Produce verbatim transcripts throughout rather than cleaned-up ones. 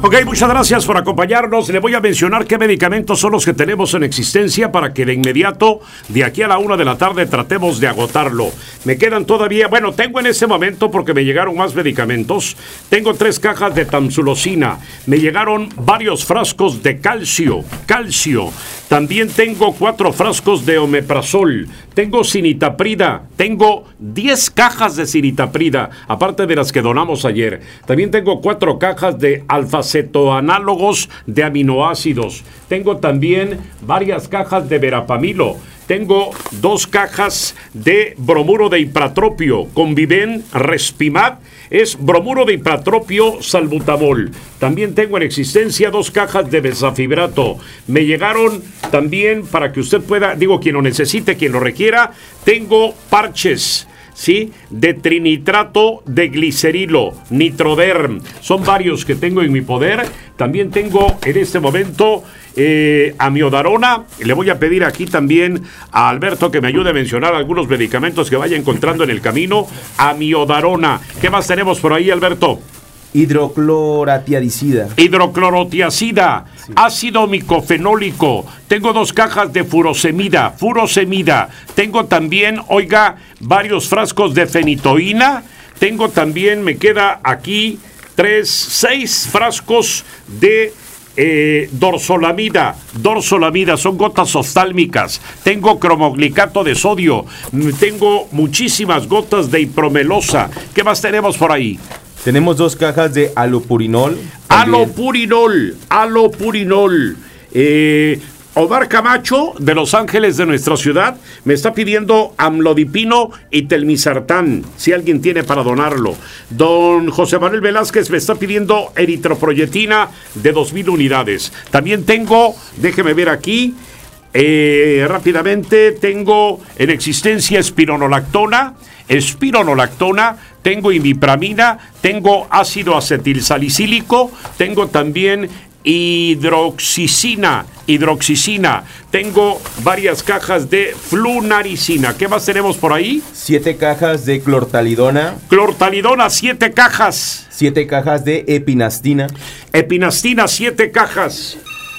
Ok, muchas gracias por acompañarnos. Le voy a mencionar qué medicamentos son los que tenemos en existencia para que de inmediato, de aquí a la una de la tarde, tratemos de agotarlo. Me quedan todavía, bueno, tengo en ese momento, porque me llegaron más medicamentos, tengo tres cajas de tamsulosina, me llegaron varios frascos de calcio, calcio, también tengo cuatro frascos de omeprazol, tengo cinitaprida, tengo diez cajas de cinitaprida, aparte de las que donamos ayer. También tengo cuatro cajas de alfacetoanálogos de aminoácidos. Tengo también varias cajas de verapamilo. Tengo dos cajas de bromuro de ipratropio, Conviven, Respimat, es bromuro de ipratropio, salbutamol. También tengo en existencia dos cajas de besafibrato. Me llegaron también, para que usted pueda, digo, quien lo necesite, quien lo requiera, tengo parches, ¿sí? De trinitrato de glicerilo, Nitroderm. Son varios que tengo en mi poder. También tengo en este momento eh, amiodarona. Le voy a pedir aquí también a Alberto que me ayude a mencionar algunos medicamentos que vaya encontrando en el camino. Amiodarona. ¿Qué más tenemos por ahí, Alberto? Hidrocloratiazida. Hidroclorotiazida, sí. Ácido micofenólico. Tengo dos cajas de furosemida, furosemida. Tengo también, oiga, varios frascos de fenitoína. Tengo también, me queda aquí tres, seis frascos de eh, dorsolamida. Dorsolamida, son gotas oftálmicas. Tengo cromoglicato de sodio. Tengo muchísimas gotas de ipromelosa. ¿Qué más tenemos por ahí? Tenemos dos cajas de alopurinol. También. Alopurinol, alopurinol. Eh, Omar Camacho, de Los Ángeles, de nuestra ciudad, me está pidiendo amlodipino y telmisartán, si alguien tiene para donarlo. Don José Manuel Velázquez me está pidiendo eritroproyetina de dos mil unidades. También tengo, déjeme ver aquí, eh, rápidamente, tengo en existencia espironolactona, espironolactona, tengo imipramina, tengo ácido acetilsalicílico, tengo también hidroxicina, hidroxicina, tengo varias cajas de flunaricina. ¿Qué más tenemos por ahí? Siete cajas de clortalidona. Clortalidona, siete cajas. Siete cajas de epinastina. Epinastina, siete cajas.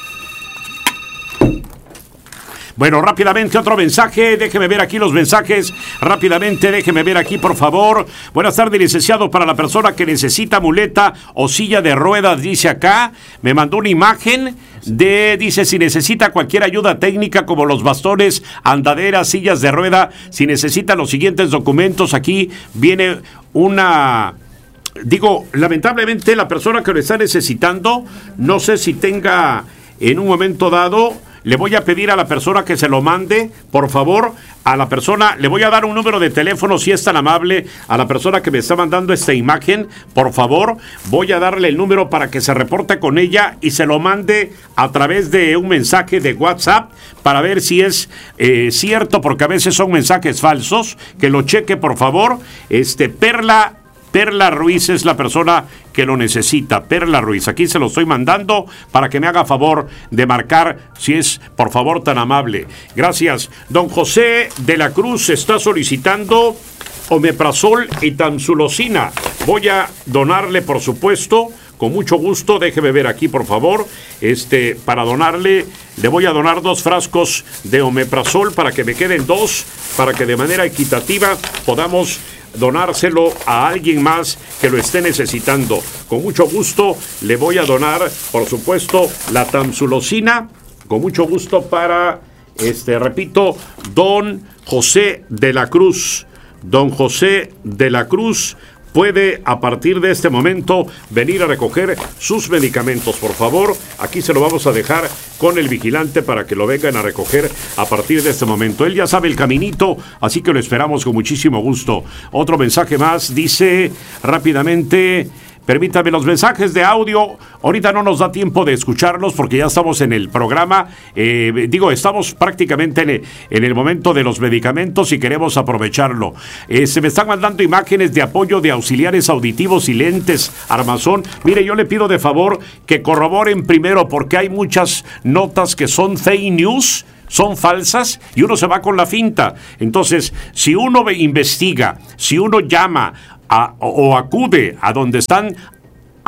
Bueno, rápidamente otro mensaje, déjeme ver aquí los mensajes, rápidamente déjeme ver aquí, por favor. Buenas tardes, licenciado, para la persona que necesita muleta o silla de ruedas, dice acá, me mandó una imagen de, dice, si necesita cualquier ayuda técnica como los bastones, andaderas, sillas de rueda, si necesita los siguientes documentos, aquí viene una... Digo, lamentablemente la persona que lo está necesitando, no sé si tenga en un momento dado... Le voy a pedir a la persona que se lo mande, por favor, a la persona, le voy a dar un número de teléfono, si es tan amable, a la persona que me está mandando esta imagen, por favor, voy a darle el número para que se reporte con ella y se lo mande a través de un mensaje de WhatsApp para ver si es eh, cierto, porque a veces son mensajes falsos, que lo cheque, por favor. Este, Perla... Perla Ruiz es la persona que lo necesita, Perla Ruiz. Aquí se lo estoy mandando para que me haga favor de marcar, si es, por favor, tan amable. Gracias. Don José de la Cruz está solicitando omeprazol y tamsulosina. Voy a donarle, por supuesto, con mucho gusto. Déjeme ver aquí, por favor. Este, para donarle, le voy a donar dos frascos de omeprazol para que me queden dos, para que de manera equitativa podamos donárselo a alguien más que lo esté necesitando. Con mucho gusto le voy a donar, por supuesto, la tamsulosina, con mucho gusto para, este, repito, don José de la Cruz. Don José de la Cruz puede a partir de este momento venir a recoger sus medicamentos, por favor. Aquí se lo vamos a dejar con el vigilante para que lo vengan a recoger a partir de este momento. Él ya sabe el caminito, así que lo esperamos con muchísimo gusto. Otro mensaje más, dice rápidamente... Permítame, los mensajes de audio, ahorita no nos da tiempo de escucharlos porque ya estamos en el programa, eh, digo, estamos prácticamente en el, en el momento de los medicamentos y queremos aprovecharlo. Eh, se me están mandando imágenes de apoyo de auxiliares auditivos y lentes armazón. Mire, yo le pido de favor que corroboren primero porque hay muchas notas que son fake news, son falsas y uno se va con la finta. Entonces, si uno investiga, si uno llama A, o, o acude a donde están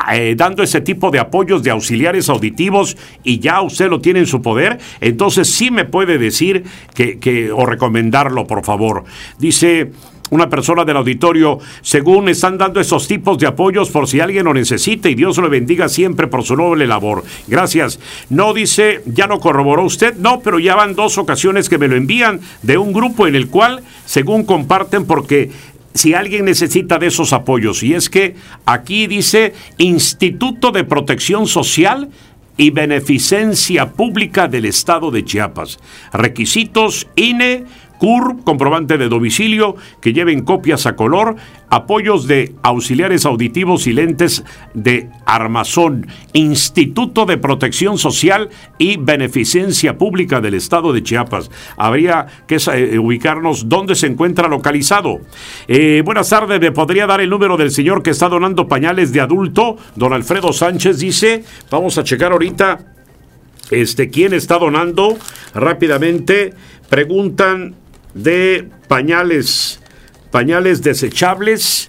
eh, dando ese tipo de apoyos de auxiliares auditivos y ya usted lo tiene en su poder, entonces sí me puede decir que, que o recomendarlo, por favor. Dice una persona del auditorio, según están dando esos tipos de apoyos por si alguien lo necesita, y Dios lo bendiga siempre por su noble labor. Gracias. No, dice, ya lo corroboró usted, no, pero ya van dos ocasiones que me lo envían de un grupo en el cual, según comparten, porque si alguien necesita de esos apoyos, y es que aquí dice Instituto de Protección Social y Beneficencia Pública del Estado de Chiapas. Requisitos: I N E, C U R, comprobante de domicilio, que lleven copias a color, apoyos de auxiliares auditivos y lentes de armazón. Instituto de Protección Social y Beneficencia Pública del Estado de Chiapas. Habría que eh, ubicarnos dónde se encuentra localizado. Eh, buenas tardes, ¿me podría dar el número del señor que está donando pañales de adulto? Don Alfredo Sánchez dice, vamos a checar ahorita este, quién está donando rápidamente. Preguntan de pañales, pañales desechables,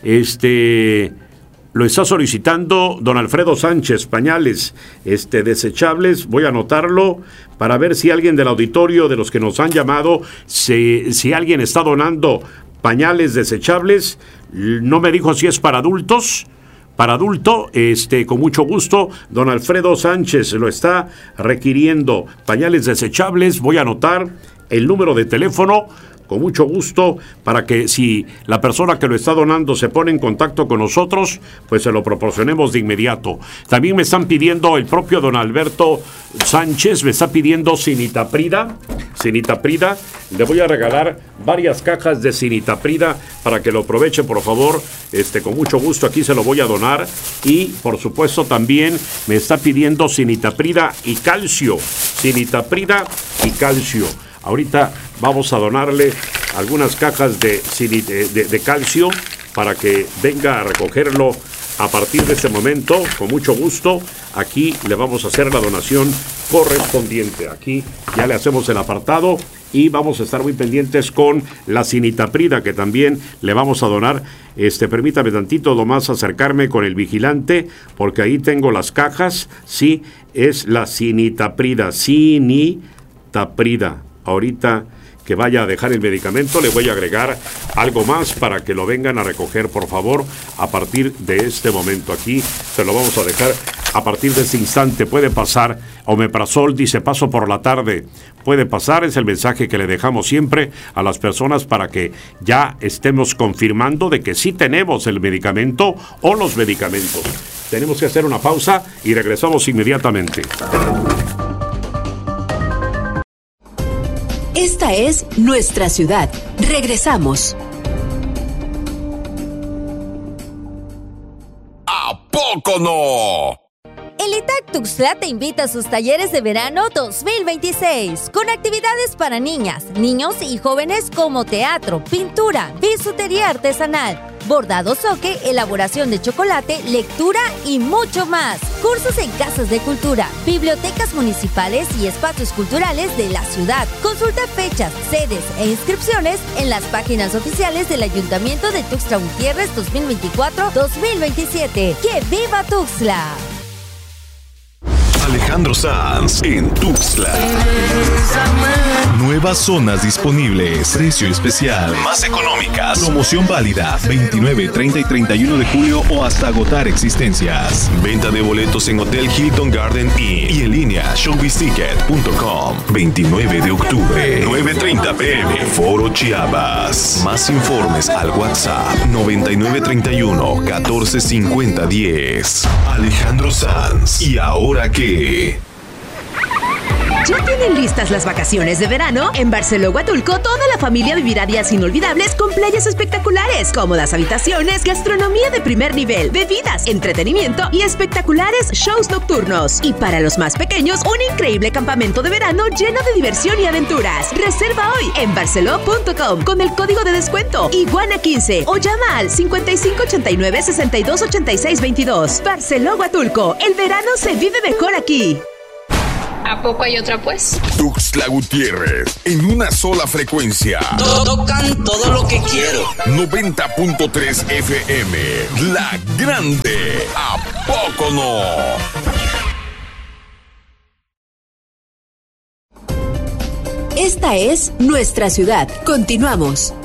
este, lo está solicitando don Alfredo Sánchez, pañales, este, desechables, voy a anotarlo para ver si alguien del auditorio, de los que nos han llamado, si, si alguien está donando pañales desechables. No me dijo si es para adultos. Para adulto, este, con mucho gusto, don Alfredo Sánchez lo está requiriendo. Pañales desechables, voy a anotar el número de teléfono, con mucho gusto, para que si la persona que lo está donando se pone en contacto con nosotros, pues se lo proporcionemos de inmediato. También me están pidiendo, el propio don Alberto Sánchez me está pidiendo cinitaprida, cinitaprida, le voy a regalar varias cajas de cinitaprida para que lo aproveche, por favor, este, con mucho gusto aquí se lo voy a donar. Y por supuesto también me está pidiendo cinitaprida y calcio, cinitaprida y calcio. Ahorita vamos a donarle algunas cajas de, de, de calcio para que venga a recogerlo a partir de este momento. Con mucho gusto, aquí le vamos a hacer la donación correspondiente. Aquí ya le hacemos el apartado y vamos a estar muy pendientes con la cinitaprida, que también le vamos a donar. Este, permítame tantito nomás acercarme con el vigilante, porque ahí tengo las cajas. Sí, es la cinitaprida, cinitaprida. Ahorita que vaya a dejar el medicamento, le voy a agregar algo más para que lo vengan a recoger, por favor, a partir de este momento. Aquí se lo vamos a dejar a partir de este instante. Puede pasar, Omeprazol dice, paso por la tarde. Puede pasar, es el mensaje que le dejamos siempre a las personas para que ya estemos confirmando de que sí tenemos el medicamento o los medicamentos. Tenemos que hacer una pausa y regresamos inmediatamente. Esta es nuestra ciudad. Regresamos. ¿A poco no? El I T A C Tuxtla te invita a sus talleres de verano dos mil veintiséis, con actividades para niñas, niños y jóvenes como teatro, pintura, bisutería artesanal, bordado soque, elaboración de chocolate, lectura y mucho más. Cursos en casas de cultura, bibliotecas municipales y espacios culturales de la ciudad. Consulta fechas, sedes e inscripciones en las páginas oficiales del Ayuntamiento de Tuxtla Gutiérrez dos mil veinticuatro dos mil veintisiete. ¡Que viva Tuxtla! Alejandro Sanz en Tuxtla. Nuevas zonas disponibles. Precio especial. Más económicas. Promoción válida veintinueve, treinta y treinta y uno de julio o hasta agotar existencias. Venta de boletos en Hotel Hilton Garden Inn y en línea showbiz ticket punto com. veintinueve de octubre, nueve treinta pm, Foro Chiapas. Más informes al WhatsApp noventa y nueve treinta y uno, catorce cincuenta diez. Alejandro Sanz. ¿Y ahora qué? ¿Ya tienen listas las vacaciones de verano? En Barceló Huatulco, toda la familia vivirá días inolvidables con playas espectaculares, cómodas habitaciones, gastronomía de primer nivel, bebidas, entretenimiento y espectaculares shows nocturnos. Y para los más pequeños, un increíble campamento de verano lleno de diversión y aventuras. Reserva hoy en barceló punto com con el código de descuento Iguana quince o llama al cincuenta y cinco ochenta y nueve, sesenta y dos ochenta y seis veintidós. Barceló Huatulco, el verano se vive mejor aquí. ¿A poco hay otra, pues? Tuxtla Gutiérrez, en una sola frecuencia. Tocan todo lo que quiero. noventa punto tres F M, La Grande. ¿A poco no? Esta es nuestra ciudad. Continuamos.